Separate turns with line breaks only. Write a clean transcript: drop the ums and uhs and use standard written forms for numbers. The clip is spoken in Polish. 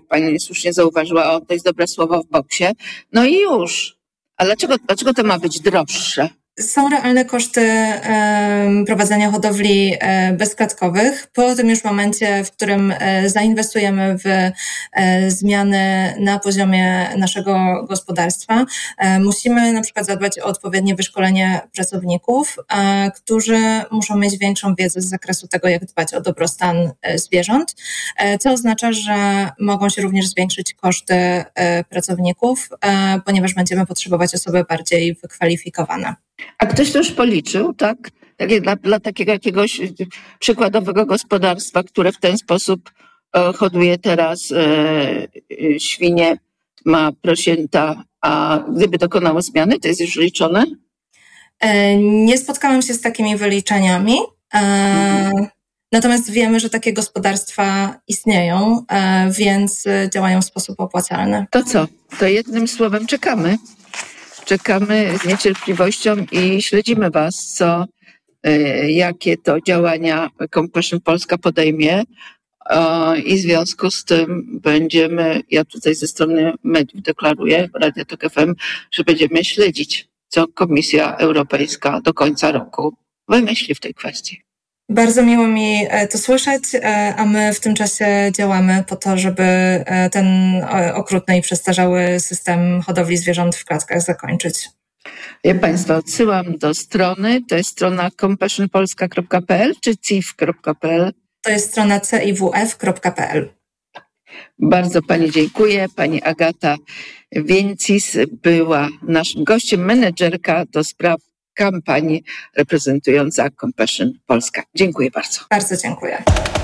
pani słusznie zauważyła, to jest dobre słowo w boksie. No i już. A dlaczego to ma być droższe?
Są realne koszty prowadzenia hodowli bezklatkowych. Po tym już momencie, w którym zainwestujemy w zmiany na poziomie naszego gospodarstwa, musimy na przykład zadbać o odpowiednie wyszkolenie pracowników, którzy muszą mieć większą wiedzę z zakresu tego, jak dbać o dobrostan zwierząt, co oznacza, że mogą się również zwiększyć koszty pracowników, ponieważ będziemy potrzebować osoby bardziej wykwalifikowane.
A ktoś to już policzył, tak? Dla takiego jakiegoś przykładowego gospodarstwa, które w ten sposób hoduje teraz świnie, ma prosięta, a gdyby dokonało zmiany, to jest już liczone?
Nie spotkałam się z takimi wyliczeniami, natomiast wiemy, że takie gospodarstwa istnieją, więc działają w sposób opłacalny.
To co? To jednym słowem czekamy. Czekamy z niecierpliwością i śledzimy Was, jakie to działania Compassion Polska podejmie i w związku z tym ja tutaj ze strony mediów deklaruję, Radio Tok FM, że będziemy śledzić, co Komisja Europejska do końca roku wymyśli w tej kwestii.
Bardzo miło mi to słyszeć, a my w tym czasie działamy po to, żeby ten okrutny i przestarzały system hodowli zwierząt w klatkach zakończyć.
Ja Państwa odsyłam do strony, to jest strona compassionpolska.pl czy cif.pl?
To jest strona ciwf.pl.
Bardzo Pani dziękuję. Pani Agata Więcis była naszym gościem, menedżerka do spraw kampanii reprezentująca Compassion Polska. Dziękuję bardzo.
Bardzo dziękuję.